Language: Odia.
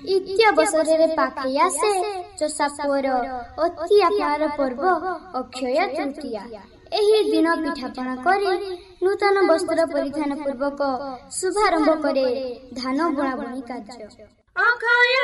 ଇତ୍ୟବସରରେ ପାଖେଇ ଆସେ ଚଷା ପୁଅର ଅତି ଆପଣାର ପର୍ବ ଅକ୍ଷୟ ତୃତୀୟା। ଏହି ଦିନ ପିଠାପଣା କରି ନୂତନ ବସ୍ତ୍ର ପରିଧାନ ପୂର୍ବକ ଶୁଭାରମ୍ଭ କରେ ଧାନ ବୁଣାବୁଣି କାର୍ଯ୍ୟ।